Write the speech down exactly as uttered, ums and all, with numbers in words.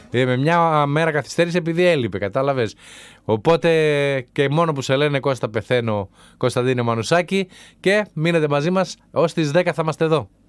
Ε, με μια μέρα καθυστέρηση επειδή έλειπε, κατάλαβες. Οπότε και μόνο που σε λένε Κώστα πεθαίνω, Κωνσταντίνε Μανουσάκη, και μείνετε μαζί μας ως τις δέκα θα είμαστε εδώ.